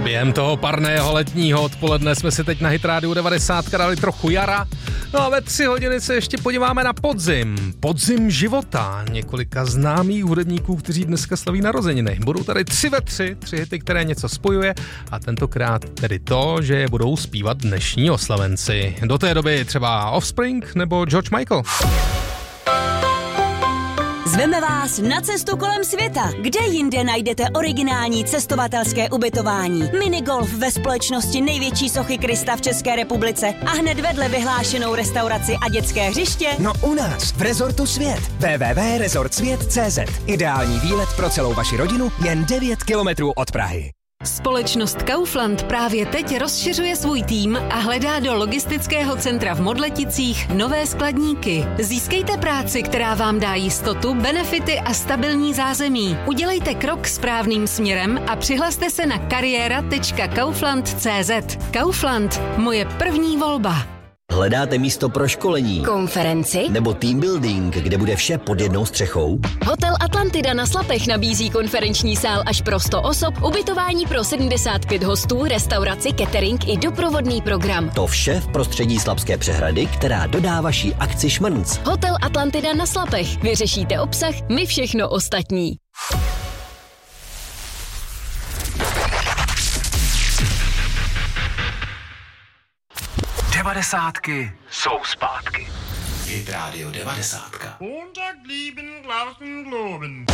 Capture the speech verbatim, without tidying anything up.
Během toho parného letního odpoledne jsme si teď na Hit rádiu devadesát dali trochu jara. No a ve tři hodiny se ještě podíváme na podzim. Podzim života několika známých hudebníků, kteří dneska slaví narozeniny. Budou tady tři ve tři, tři hity, které něco spojuje a tentokrát tedy to, že je budou zpívat dnešní oslavenci. Do té doby třeba Offspring nebo George Michael. Zveme vás na cestu kolem světa. Kde jinde najdete originální cestovatelské ubytování? Minigolf ve společnosti největší sochy Krista v České republice a hned vedle vyhlášenou restauraci a dětské hřiště? No u nás, v Rezortu Svět. w w w tečka rezort svět tečka cé zet. Ideální výlet pro celou vaši rodinu jen devět kilometrů od Prahy. Společnost Kaufland právě teď rozšiřuje svůj tým a hledá do logistického centra v Modleticích nové skladníky. Získejte práci, která vám dá jistotu, benefity a stabilní zázemí. Udělejte krok správným směrem a přihlaste se na kariéra tečka kaufland tečka cé zet. Kaufland, moje první volba. Hledáte místo pro školení, Konferenci? nebo team building, kde bude vše pod jednou střechou? Hotel Atlantida na Slapech nabízí konferenční sál až pro sto osob, ubytování pro sedmdesát pět hostů, restauraci, catering i doprovodný program. To vše v prostředí Slapské přehrady, která dodá vaší akci šmrnc. Hotel Atlantida na Slapech. Vyřešíte obsah, my všechno ostatní. Devadesátky jsou zpátky. Hit rádio devadesátka. Montag lieben Glauben globen.